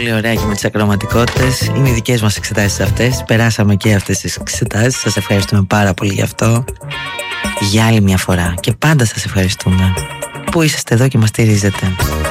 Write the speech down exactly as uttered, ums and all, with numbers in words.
πολύ ωραία και με τις ακροματικότητες. Είναι οι δικές μας εξετάσεις αυτές. Περάσαμε και αυτές τις εξετάσεις. Σας ευχαριστούμε πάρα πολύ γι' αυτό. Για άλλη μια φορά. Και πάντα σας ευχαριστούμε που είσαστε εδώ και μας στηρίζετε.